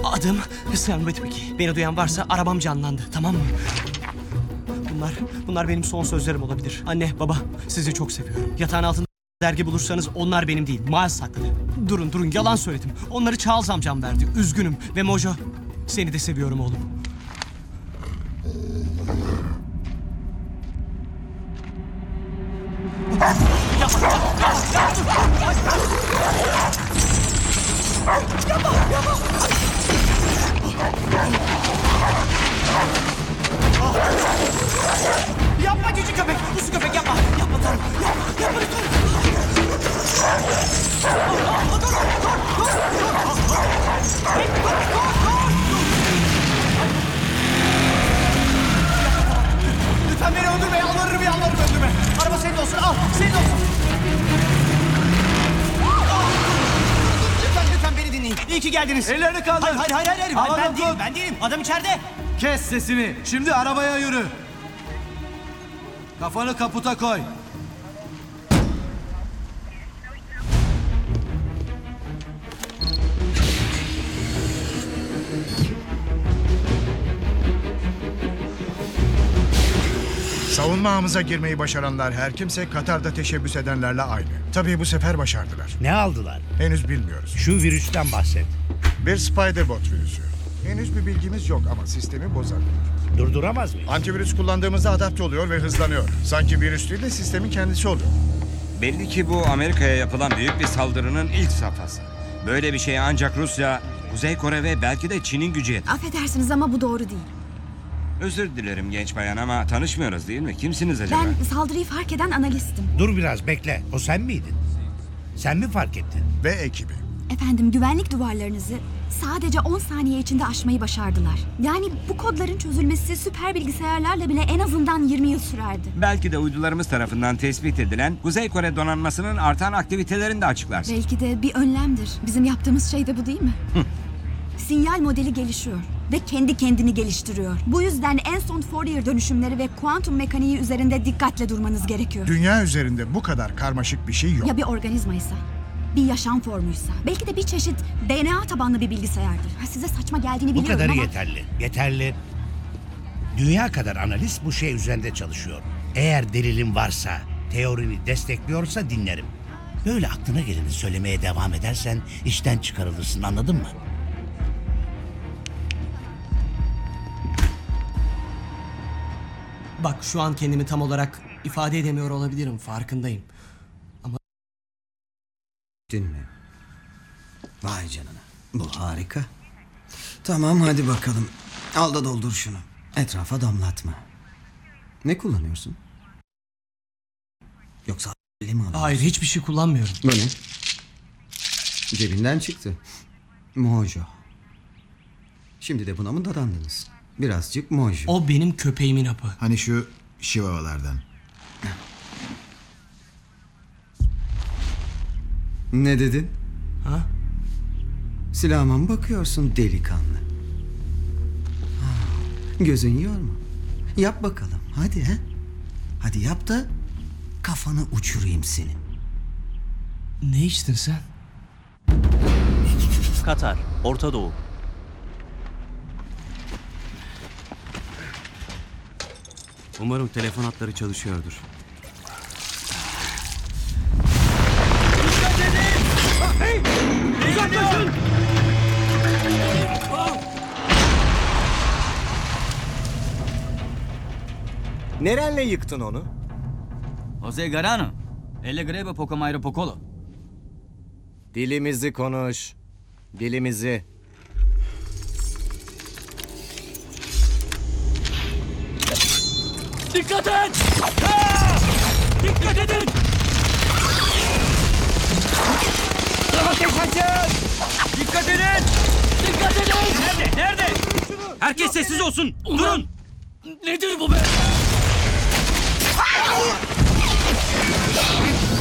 Adım Sam Witwick. Beni duyan varsa arabam canlandı, tamam mı? Bunlar benim son sözlerim olabilir. Anne, baba, sizi çok seviyorum. Yatağın altında dergi bulursanız onlar benim değil, Miles sakladı. Durun, yalan söyledim. Onları Charles amcam verdi. Üzgünüm. Ve Mojo, seni de seviyorum oğlum. Yapma cici köpek, uslu köpek yapma. Yapma Tanrım, yapma lütfen. Lütfen beni öldürme, yalvarırım öldürme. Araba senin olsun, al, senin olsun. Lütfen beni dinleyin. İyi ki geldiniz. Ellerini kaldır. Hayır. Ben değilim. Adam içeride. Kes sesini. Şimdi arabaya yürü. Kafanı kaputa koy. Savunma ağımıza girmeyi başaranlar her kimse Katar'da teşebbüs edenlerle aynı. Tabii bu sefer başardılar. Ne aldılar? Henüz bilmiyoruz. Şu virüsten bahset. Bir Spider-Bot virüsü. Henüz bir bilgimiz yok ama sistemi bozabilir. Durduramaz mıyız? Antivirüs kullandığımızda adapte oluyor ve hızlanıyor. Sanki virüs değil de sistemin kendisi oluyor. Belli ki bu Amerika'ya yapılan büyük bir saldırının ilk safhası. Böyle bir şeye ancak Rusya, Kuzey Kore ve belki de Çin'in gücü yeter. Affedersiniz ama bu doğru değil. Özür dilerim genç bayan ama tanışmıyoruz değil mi? Kimsiniz acaba? Ben saldırıyı fark eden analistim. Dur biraz bekle. O sen miydin? Sen mi fark ettin? Ve ekibi. Efendim, güvenlik duvarlarınızı sadece 10 saniye içinde aşmayı başardılar. Yani bu kodların çözülmesi süper bilgisayarlarla bile en azından 20 yıl sürerdi. Belki de uydularımız tarafından tespit edilen Kuzey Kore donanmasının artan aktivitelerini de açıklarsın. Belki de bir önlemdir. Bizim yaptığımız şey de bu değil mi? Sinyal modeli gelişiyor ve kendi kendini geliştiriyor. Bu yüzden en son Fourier dönüşümleri ve kuantum mekaniği üzerinde dikkatle durmanız gerekiyor. Dünya üzerinde bu kadar karmaşık bir şey yok. Ya bir organizmaysa? Bir yaşam formuysa? Belki de bir çeşit DNA tabanlı bir bilgisayardır. Size saçma geldiğini Bu biliyorum kadarı ama... yeterli. Dünya kadar analist bu şey üzerinde çalışıyor. Eğer delilin varsa, teorini destekliyorsa dinlerim. Böyle aklına geleni söylemeye devam edersen işten çıkarılırsın, anladın mı? Bak, şu an kendimi tam olarak ifade edemiyor olabilirim, farkındayım. Dinle. Vay canına. Bu harika. Tamam, hadi bakalım. Al da doldur şunu. Etrafa damlatma. Ne kullanıyorsun? Yoksa mi alıyorsun? Hayır, hiçbir şey kullanmıyorum. Bu ne? Cebinden çıktı. Mojo. Şimdi de buna mı dadandınız? Birazcık mojo. O benim köpeğimin hapı. Hani şu şivavalardan. Ne dedin? Ha? Silahıma mı bakıyorsun delikanlı? Gözün yiyor mu? Yap bakalım, hadi he. Hadi yap da kafanı uçurayım senin. Ne içtin sen? Katar, Orta Doğu. Umarım telefon hatları çalışıyordur. Uzaklaşın! Nerenle yıktın onu? Jose Garano. Elle grebe poco mayro pocolo. Dilimizi konuş. Dilimizi. Dikkat et! Dikkat edin! Dikkat edin! Dikkat edin! Nerede? Herkes sessiz olsun. Durun. Nedir bu be?